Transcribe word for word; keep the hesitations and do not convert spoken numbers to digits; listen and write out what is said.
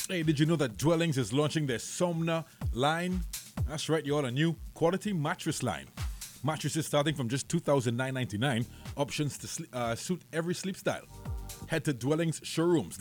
Hey, did you know that Dwellings is launching their Somna line? That's right, you're a new quality mattress line. Mattresses starting from just two thousand nine hundred ninety-nine, options to sle- uh, suit every sleep style. Head to Dwellings showrooms